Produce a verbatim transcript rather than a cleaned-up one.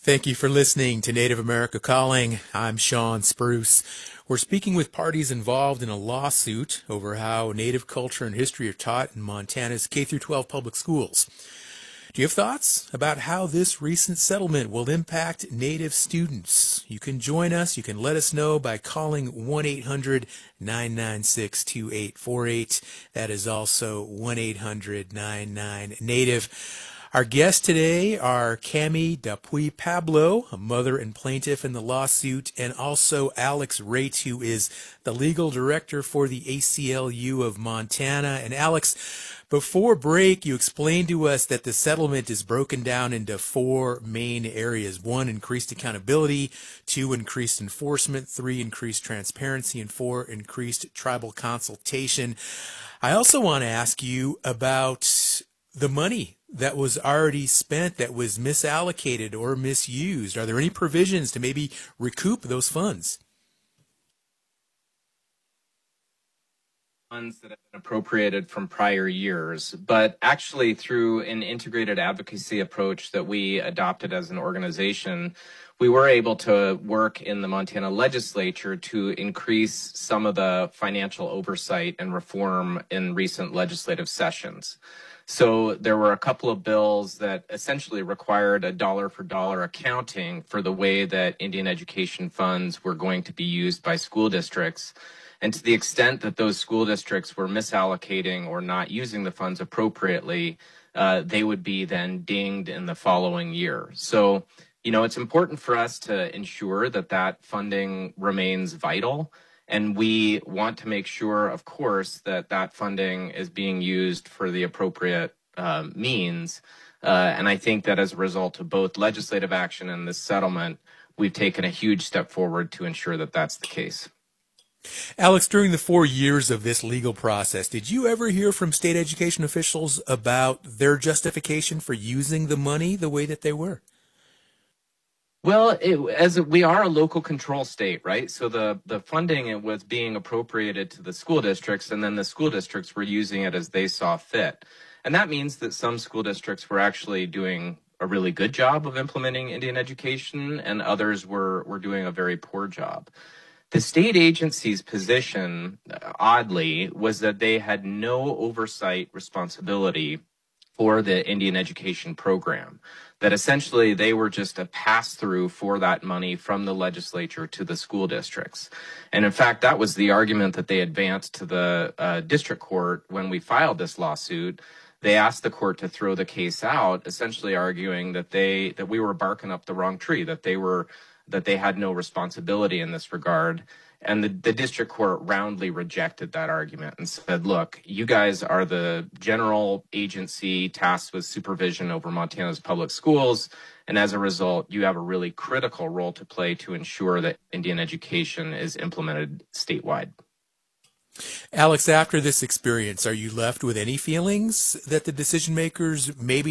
Thank you for listening to Native America Calling. I'm Sean Spruce. We're speaking with parties involved in a lawsuit over how Native culture and history are taught in Montana's K through twelve public schools. Do you have thoughts about how this recent settlement will impact Native students? You can join us. You can let us know by calling one eight hundred nine nine six two eight four eight. That is also one eight hundred nine nine Native. Our guests today are Cami Dupuy Pablo, a mother and plaintiff in the lawsuit, and also Alex Raitt, who is the legal director for the A C L U of Montana. And Alex, before break, you explained to us that the settlement is broken down into four main areas. One, increased accountability. Two, increased enforcement. Three, increased transparency. And four, increased tribal consultation. I also want to ask you about the money that was already spent, that was misallocated or misused. Are there any provisions to maybe recoup those funds? Funds that have been appropriated from prior years, but actually through an integrated advocacy approach that we adopted as an organization, we were able to work in the Montana legislature to increase some of the financial oversight and reform in recent legislative sessions. So there were a couple of bills that essentially required a dollar for dollar accounting for the way that Indian education funds were going to be used by school districts. And to the extent that those school districts were misallocating or not using the funds appropriately, uh, they would be then dinged in the following year. So, you know, it's important for us to ensure that that funding remains vital. And we want to make sure, of course, that that funding is being used for the appropriate uh, means. Uh, and I think that as a result of both legislative action and this settlement, we've taken a huge step forward to ensure that that's the case. Alex, during the four years of this legal process, did you ever hear from state education officials about their justification for using the money the way that they were? Well, it, as a, we are a local control state, right? So the, the funding it was being appropriated to the school districts, and then the school districts were using it as they saw fit. And that means that some school districts were actually doing a really good job of implementing Indian education, and others were, were doing a very poor job. The state agency's position, oddly, was that they had no oversight responsibility for the Indian education program, that essentially they were just a pass-through for that money from the legislature to the school districts. And in fact, that was the argument that they advanced to the uh, district court when we filed this lawsuit. They asked the court to throw the case out, essentially arguing that they that we were barking up the wrong tree, that they were that they had no responsibility in this regard. And the, the district court roundly rejected that argument and said, look, you guys are the general agency tasked with supervision over Montana's public schools. And as a result, you have a really critical role to play to ensure that Indian education is implemented statewide. Alex, after this experience, are you left with any feelings that the decision makers maybe